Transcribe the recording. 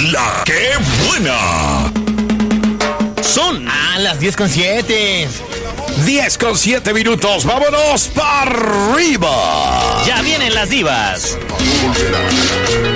La que buena. Son las 10:07. 10:07 minutos. Vámonos para arriba. Ya vienen las divas.